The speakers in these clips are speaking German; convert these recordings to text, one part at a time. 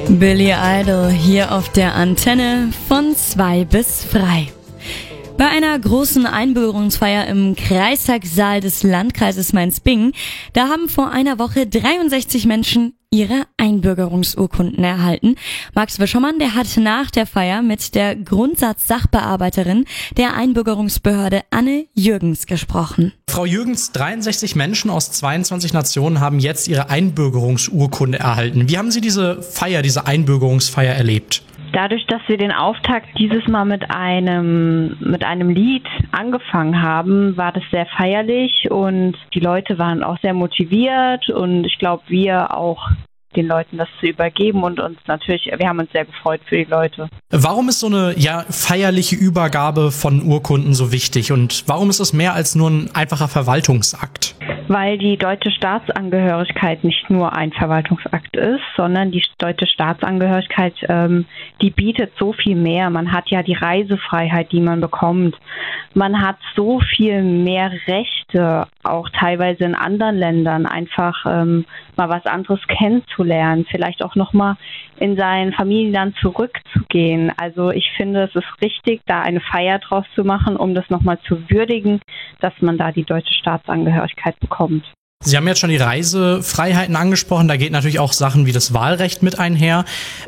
Billy Idol hier auf der Antenne von 2 bis frei. Bei einer großen Einbürgerungsfeier im Kreistagssaal des Landkreises Mainz-Bingen, da haben vor einer Woche 63 Menschen ihre Einbürgerungsurkunden erhalten. Max Wischermann, der hat nach der Feier mit der Grundsatz-Sachbearbeiterin der Einbürgerungsbehörde Anne Jürgens gesprochen. Frau Jürgens, 63 Menschen aus 22 Nationen haben jetzt ihre Einbürgerungsurkunde erhalten. Wie haben Sie diese Einbürgerungsfeier erlebt? Dadurch, dass wir den Auftakt dieses Mal mit einem Lied angefangen haben, war das sehr feierlich und die Leute waren auch sehr motiviert und ich glaube, wir auch den Leuten das zu übergeben und wir haben uns sehr gefreut für die Leute. Warum ist so eine feierliche Übergabe von Urkunden so wichtig und warum ist es mehr als nur ein einfacher Verwaltungsakt? Weil die deutsche Staatsangehörigkeit nicht nur ein Verwaltungsakt ist, sondern die deutsche Staatsangehörigkeit, die bietet so viel mehr. Man hat ja die Reisefreiheit, die man bekommt. Man hat so viel mehr Rechte, auch teilweise in anderen Ländern, einfach mal was anderes kennenzulernen, vielleicht auch nochmal in sein Familienland zurückzugehen. Also ich finde, es ist richtig, da eine Feier draus zu machen, um das nochmal zu würdigen, dass man da die deutsche Staatsangehörigkeit bekommt. Sie haben jetzt schon die Reisefreiheiten angesprochen, da geht natürlich auch Sachen wie das Wahlrecht mit einher.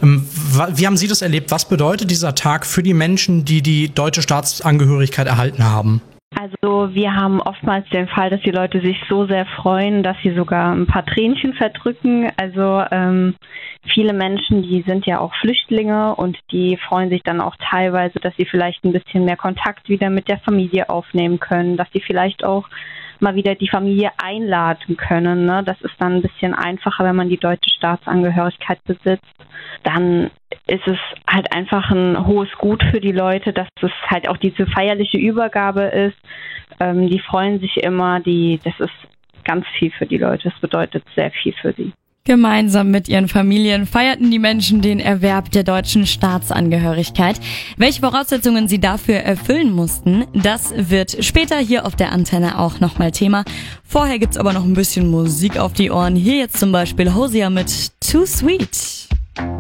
Wie haben Sie das erlebt? Was bedeutet dieser Tag für die Menschen, die die deutsche Staatsangehörigkeit erhalten haben? Also wir haben oftmals den Fall, dass die Leute sich so sehr freuen, dass sie sogar ein paar Tränchen verdrücken. Also viele Menschen, die sind ja auch Flüchtlinge und die freuen sich dann auch teilweise, dass sie vielleicht ein bisschen mehr Kontakt wieder mit der Familie aufnehmen können, dass sie vielleicht auch mal wieder die Familie einladen können. Ne? Das ist dann ein bisschen einfacher, wenn man die deutsche Staatsangehörigkeit besitzt. Dann ist es halt einfach ein hohes Gut für die Leute, dass es halt auch diese feierliche Übergabe ist. Die freuen sich immer, das ist ganz viel für die Leute. Das bedeutet sehr viel für sie. Gemeinsam mit ihren Familien feierten die Menschen den Erwerb der deutschen Staatsangehörigkeit. Welche Voraussetzungen sie dafür erfüllen mussten, das wird später hier auf der Antenne auch nochmal Thema. Vorher gibt's aber noch ein bisschen Musik auf die Ohren. Hier jetzt zum Beispiel Hosea mit Too Sweet.